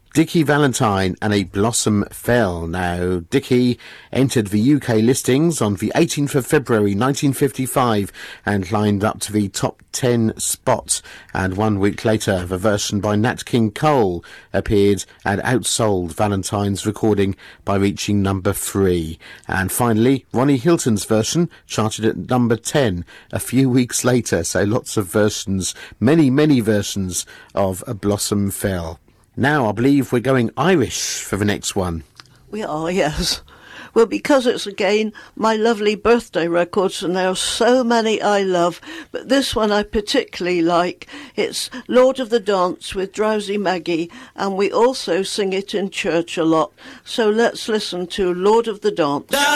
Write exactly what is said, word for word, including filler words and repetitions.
Dickie Valentine and A Blossom Fell. Now, Dickie entered the U K listings on the eighteenth of February nineteen fifty-five and climbed up to the top ten spot. And one week later, the version by Nat King Cole appeared and outsold Valentine's recording by reaching number three. And finally, Ronnie Hilton's version charted at number ten a few weeks later. So lots of versions, many, many versions of A Blossom Fell. Now, I believe we're going Irish for the next one. We are, yes. Well, because it's, again, my lovely birthday records, and there are so many I love, but this one I particularly like. It's Lord of the Dance with Drowsy Maggie, and we also sing it in church a lot. So let's listen to Lord of the Dance.